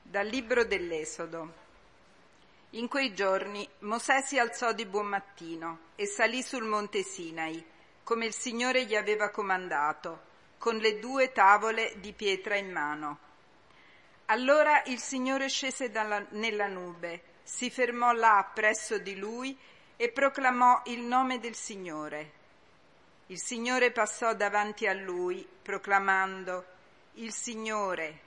Dal libro dell'Esodo. In quei giorni Mosè si alzò di buon mattino e salì sul monte Sinai, come il Signore gli aveva comandato, con le 2 tavole di pietra in mano. Allora il Signore scese nella nube, si fermò là presso di lui e proclamò il nome del Signore. Il Signore passò davanti a lui, proclamando: Il Signore,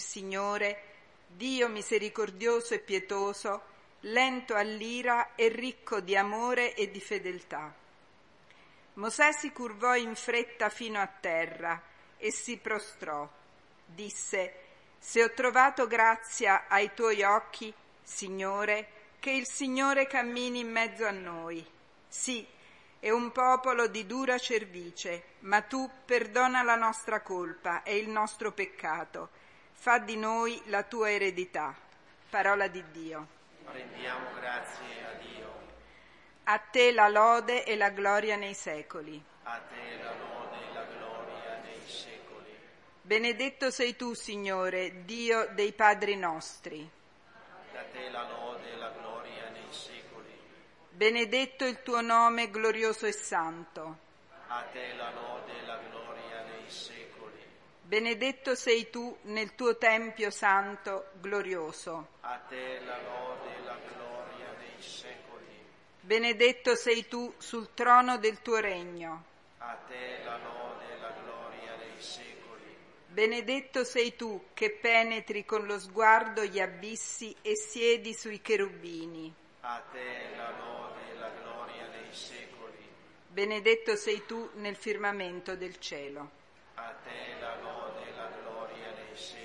Dio misericordioso e pietoso, lento all'ira e ricco di amore e di fedeltà. Mosè si curvò in fretta fino a terra e si prostrò. Disse: Se ho trovato grazia ai tuoi occhi, Signore, che il Signore cammini in mezzo a noi. Sì, è un popolo di dura cervice, ma tu perdona la nostra colpa e il nostro peccato. Fa di noi la tua eredità. Parola di Dio. Rendiamo grazie a Dio. A te la lode e la gloria nei secoli. A te la lode e la gloria nei secoli. Benedetto sei tu, Signore, Dio dei padri nostri. A te la lode e la gloria nei secoli. Benedetto il tuo nome glorioso e santo. A te la lode e la gloria nei secoli. Benedetto sei tu nel tuo tempio santo glorioso. A te la lode e la gloria nei secoli. Benedetto sei tu sul trono del tuo regno. A te la lode e la gloria nei secoli. Benedetto sei tu che penetri con lo sguardo gli abissi e siedi sui cherubini. A te la lode e la gloria nei secoli. Benedetto sei tu nel firmamento del cielo. A te la lode e la gloria nei secoli.